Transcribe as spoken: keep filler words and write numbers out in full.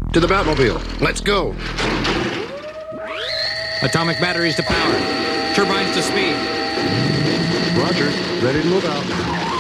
To the Batmobile. Let's go. Atomic batteries to power. Turbines to speed. Roger. Ready to move out.